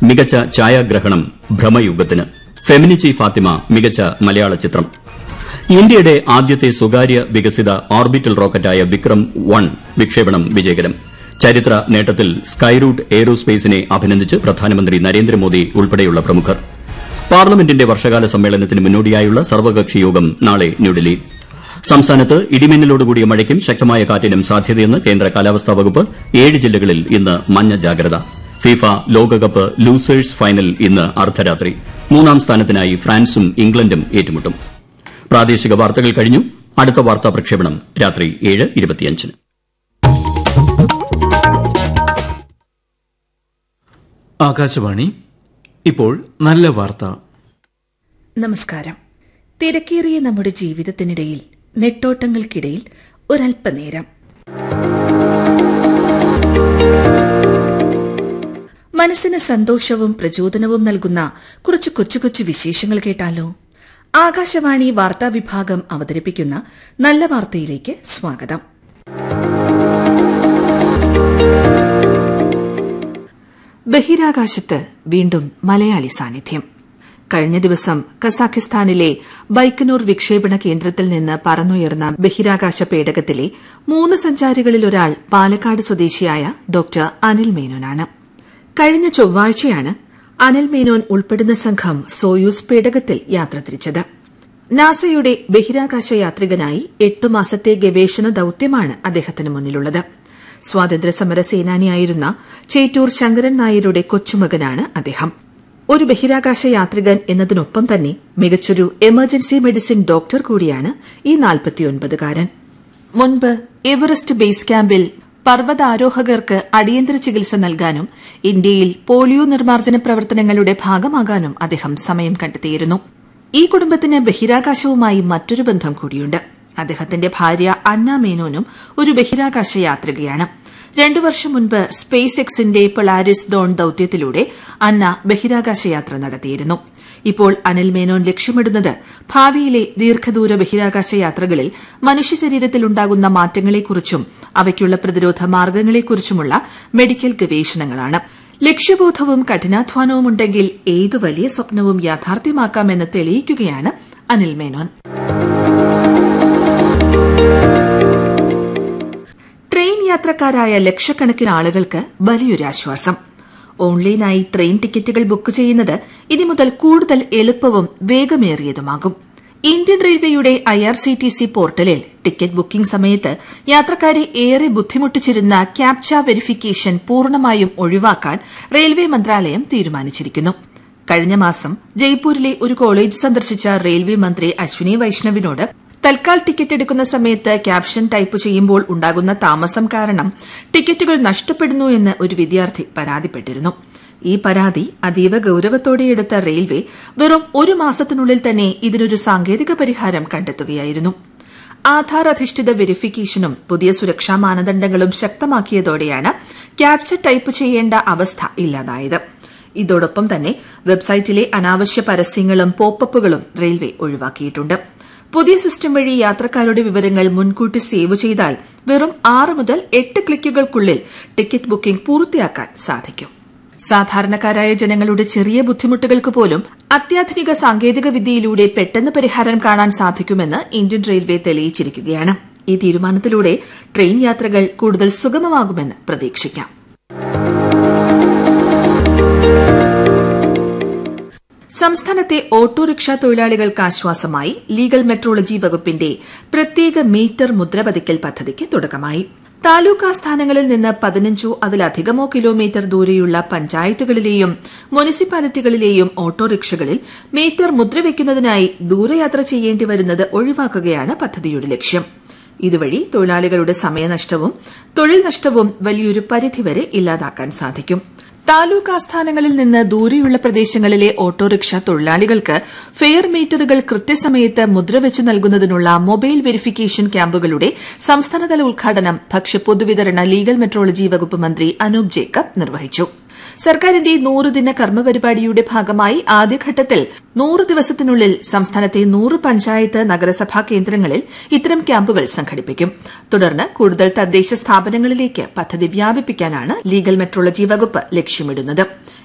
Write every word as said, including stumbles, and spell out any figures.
മികച്ച ഛായാഗ്രഹണം ഭ്രമയുഗത്തിന്. ഫെമിനിച്ചി ഫാത്തിമ മികച്ച മലയാള ചിത്രം. ഇന്ത്യയുടെ ആദ്യത്തെ സ്വകാര്യ വികസിത ഓർബിറ്റൽ റോക്കറ്റായ വിക്രം വൺ വിക്ഷേപണം വിജയകരം. ചരിത്ര നേട്ടത്തിൽ സ്കൈറൂട്ട് എയ്റോസ്പേസിനെ അഭിനന്ദിച്ച് പ്രധാനമന്ത്രി നരേന്ദ്രമോദി ഉൾപ്പെടെയുള്ള പ്രമുഖർ. പാർലമെന്റിന്റെ വർഷകാല സമ്മേളനത്തിന് മുന്നോടിയായുള്ള സർവകക്ഷി യോഗം നാളെ ന്യൂഡൽഹിയിൽ. സംസ്ഥാനത്ത് ഇടിമിന്നലോടുകൂടിയ മഴയ്ക്കും ശക്തമായ കാറ്റിനും സാധ്യതയെന്ന് കേന്ദ്ര കാലാവസ്ഥാ വകുപ്പ്. ഏഴ് ജില്ലകളിൽ ഇന്ന് മഞ്ഞ ജാഗ്രത. ഫിഫ ലോകകപ്പ് ലൂസേഴ്സ് ഫൈനൽ ഇന്ന് അർദ്ധരാത്രി. മൂന്നാം സ്ഥാനത്തിനായി ഫ്രാൻസും ഇംഗ്ലണ്ടും ഏറ്റുമുട്ടും. പ്രാദേശിക വാർത്തകൾ കഴിഞ്ഞു. അടുത്ത വാർത്താ പ്രക്ഷേപണം രാത്രി ഏഴ് ഇരുപത്തിയഞ്ചിന്. ആകാശവാണി. ഇപ്പോൾ നല്ല വാർത്ത. നമസ്കാരം. തിരക്കേറിയ നമ്മുടെ ജീവിതത്തിനിടയിൽ, നെട്ടോട്ടങ്ങൾക്കിടയിൽ ഒരൽപ്പനേരം മനസ്സിന് സന്തോഷവും പ്രചോദനവും നൽകുന്ന കുറച്ച് കൊച്ചു കൊച്ചു വിശേഷങ്ങൾ കേട്ടാലോ? ആകാശവാണി വാർത്താ വിഭാഗം അവതരിപ്പിക്കുന്ന നല്ല വാർത്തയിലേക്ക് സ്വാഗതം. ബഹിരാകാശത്ത് വീണ്ടും മലയാളി സാന്നിധ്യം. കഴിഞ്ഞ ദിവസം കസാഖിസ്ഥാനിലെ ബൈക്കനൂർ വിക്ഷേപണ കേന്ദ്രത്തിൽ നിന്ന് പറന്നുയർന്ന ബഹിരാകാശ പേടകത്തിലെ മൂന്ന് സഞ്ചാരികളിൽ ഒരാൾ പാലക്കാട് സ്വദേശിയായ ഡോക്ടർ അനിൽ മേനോനാണ്. കഴിഞ്ഞ ചൊവ്വാഴ്ചയാണ് അനിൽ മേനോൻ ഉൾപ്പെടുന്ന സംഘം സോയൂസ് പേടകത്തിൽ യാത്ര തിരിച്ചത്. നാസയുടെ ബഹിരാകാശ യാത്രികനായി എട്ടു മാസത്തെ ഗവേഷണ ദൌത്യമാണ് അദ്ദേഹത്തിന് മുന്നിലുള്ളത്. സ്വാതന്ത്ര്യസമര സേനാനിയായിരുന്ന ചേറ്റൂർ ശങ്കരൻ നായരുടെ കൊച്ചുമകനാണ് അദ്ദേഹം. ഒരു ബഹിരാകാശ യാത്രികൻ എന്നതിനൊപ്പം തന്നെ മികച്ചൊരു എമർജൻസി മെഡിസിൻ ഡോക്ടർ കൂടിയാണ് ഈ നാൽപ്പത്തിയൊൻപതുകാരൻ. മുൻപ് എവറസ്റ്റ് ബേസ് ക്യാമ്പിൽ പർവ്വതാരോഹകർക്ക് അടിയന്തര ചികിത്സ നൽകാനും ഇന്ത്യയിൽ പോളിയോ നിർമ്മാർജ്ജന പ്രവർത്തനങ്ങളുടെ ഭാഗമാകാനും അദ്ദേഹം സമയം കണ്ടെത്തിയിരുന്നു. ഈ കുടുംബത്തിന് ബഹിരാകാശവുമായി മറ്റൊരു ബന്ധം കൂടിയുണ്ട്. അദ്ദേഹത്തിന്റെ ഭാര്യ അന്ന മേനോനും ഒരു ബഹിരാകാശ യാത്രികയാണ്. രണ്ടു വർഷം മുൻപ് സ്പേസ് എക്സിന്റെ പൊളാരിസ് ഡോൺ ദൌത്യത്തിലൂടെ അന്ന ബഹിരാകാശ യാത്ര നടത്തിയിരുന്നു. ഇപ്പോൾ അനിൽ മേനോൻ ലക്ഷ്യമിടുന്നത് ഭാവിയിലെ ദീർഘദൂര ബഹിരാകാശ യാത്രകളിൽ മനുഷ്യ ശരീരത്തിൽ ഉണ്ടാകുന്ന മാറ്റങ്ങളെക്കുറിച്ചും അവയ്ക്കുള്ള പ്രതിരോധ മാർഗ്ഗങ്ങളെക്കുറിച്ചുമുള്ള മെഡിക്കൽ ഗവേഷണങ്ങളാണ്. ലക്ഷ്യബോധവും കഠിനാധ്വാനവും ഉണ്ടെങ്കിൽ ഏതു വലിയ സ്വപ്നവും യാഥാർത്ഥ്യമാക്കാമെന്ന് തെളിയിക്കുകയാണ് അനിൽ മേനോൻ. ട്രെയിൻ യാത്രക്കാരായ ലക്ഷക്കണക്കിന് ആളുകൾക്ക് വലിയൊരാശ്വാസം. ഓൺലൈനായി ട്രെയിൻ ടിക്കറ്റുകൾ ബുക്ക് ചെയ്യുന്നത് ഇനി മുതൽ കൂടുതൽ എളുപ്പവും വേഗമേറിയതുമാകും. ഇന്ത്യൻ റെയിൽവേയുടെ I R C T C പോർട്ടലിൽ ടിക്കറ്റ് ബുക്കിംഗ് സമയത്ത് യാത്രക്കാരെ ഏറെ ബുദ്ധിമുട്ടിച്ചിരുന്ന ക്യാപ്ച വെരിഫിക്കേഷൻ പൂർണ്ണമായും ഒഴിവാക്കാൻ റെയിൽവേ മന്ത്രാലയം തീരുമാനിച്ചിരിക്കുന്നു. കഴിഞ്ഞ മാസം ജയ്പൂരിലെ ഒരു കോളേജ് സന്ദർശിച്ച റെയിൽവേ മന്ത്രി അശ്വിനി വൈഷ്ണവിനോട് തൽക്കാൽ ടിക്കറ്റ് എടുക്കുന്ന സമയത്ത് ക്യാപ്ഷൻ ടൈപ്പ് ചെയ്യുമ്പോൾ ഉണ്ടാകുന്ന താമസം കാരണം ടിക്കറ്റുകൾ നഷ്ടപ്പെടുന്നു എന്ന് ഒരു വിദ്യാർത്ഥി പരാതിപ്പെട്ടിരുന്നു. ഈ പരാതി അതീവ ഗൌരവത്തോടെയെടുത്ത റെയിൽവേ വെറും ഒരു മാസത്തിനുള്ളിൽ തന്നെ ഇതിനൊരു സാങ്കേതിക പരിഹാരം കണ്ടെത്തുകയായിരുന്നു. ആധാർ അധിഷ്ഠിത വെരിഫിക്കേഷനും പുതിയ സുരക്ഷാ മാനദണ്ഡങ്ങളും ശക്തമാക്കിയതോടെയാണ് ക്യാപ്ച ടൈപ്പ് ചെയ്യേണ്ട അവസ്ഥ ഇല്ലാതായത്. ഇതോടൊപ്പം തന്നെ വെബ്സൈറ്റിലെ അനാവശ്യ പരസ്യങ്ങളും പോപ്പപ്പുകളും റെയിൽവേ ഒഴിവാക്കിയിട്ടുണ്ട്. പുതിയ സിസ്റ്റം വഴി യാത്രക്കാരുടെ വിവരങ്ങൾ മുൻകൂട്ടി സേവ് ചെയ്താൽ വെറും ആറ് മുതൽ എട്ട് ക്ലിക്കുകൾക്കുള്ളിൽ ടിക്കറ്റ് ബുക്കിംഗ് പൂർത്തിയാക്കാൻ സാധിക്കും. സാധാരണക്കാരായ ജനങ്ങളുടെ ചെറിയ ബുദ്ധിമുട്ടുകൾക്ക് പോലും അത്യാധുനിക സാങ്കേതിക വിദ്യയിലൂടെ പെട്ടെന്ന് പരിഹാരം കാണാൻ സാധിക്കുമെന്ന് ഇന്ത്യൻ റെയിൽവേ തെളിയിച്ചിരിക്കുകയാണ്. ഈ തീരുമാനത്തിലൂടെ ട്രെയിൻ യാത്രകൾ കൂടുതൽ സുഗമമാകുമെന്ന് പ്രതീക്ഷിക്കാം. സംസ്ഥാനത്തെ ഓട്ടോറിക്ഷ തൊഴിലാളികൾക്ക് ആശ്വാസമായി ലീഗൽ മെട്രോളജി വകുപ്പിന്റെ പ്രത്യേക മീറ്റർ മുദ്രപതിക്കൽ പദ്ധതിക്ക് തുടക്കമായി. താലൂക്ക് ആസ്ഥാനങ്ങളിൽ നിന്ന് പതിനഞ്ചോ അതിലധികമോ കിലോമീറ്റർ ദൂരെയുള്ള പഞ്ചായത്തുകളിലെയും മുനിസിപ്പാലിറ്റികളിലെയും ഓട്ടോറിക്ഷകളിൽ മീറ്റർ മുദ്രവയ്ക്കുന്നതിനായി ദൂരയാത്ര ചെയ്യേണ്ടി വരുന്നത് ഒഴിവാക്കുകയാണ് പദ്ധതിയുടെ ലക്ഷ്യം. ഇതുവഴി തൊഴിലാളികളുടെ സമയനഷ്ടവും തൊഴിൽ നഷ്ടവും വലിയൊരു പരിധിവരെ ഇല്ലാതാക്കാൻ സാധിക്കും. താലൂക്ക് ആസ്ഥാനങ്ങളിൽ നിന്ന് ദൂരെയുള്ള പ്രദേശങ്ങളിലെ ഓട്ടോറിക്ഷ തൊഴിലാളികൾക്ക് ഫെയർ മീറ്ററുകൾ കൃത്യസമയത്ത് മുദ്രവെച്ചു നൽകുന്നതിനുള്ള മൊബൈൽ വെരിഫിക്കേഷൻ ക്യാമ്പുകളുടെ സംസ്ഥാനതല ഉദ്ഘാടനം ഭക്ഷ്യ പൊതുവിതരണ ലീഗൽ മെട്രോളജി വകുപ്പ് മന്ത്രി അനൂപ് ജേക്കബ് നിർവഹിച്ചു. സർക്കാരിന്റെ നൂറുദിന കർമ്മപരിപാടിയുടെ ഭാഗമായി ആദ്യഘട്ടത്തിൽ നൂറ് ദിവസത്തിനുള്ളിൽ സംസ്ഥാനത്തെ നൂറ് പഞ്ചായത്ത് നഗരസഭാ കേന്ദ്രങ്ങളിൽ ഇത്തരം ക്യാമ്പുകൾ സംഘടിപ്പിക്കും. തുടർന്ന് കൂടുതൽ തദ്ദേശ സ്ഥാപനങ്ങളിലേക്ക് പദ്ധതി വ്യാപിപ്പിക്കാനാണ് ലീഗൽ മെട്രോളജി വകുപ്പ് ലക്ഷ്യമിടുന്നത്.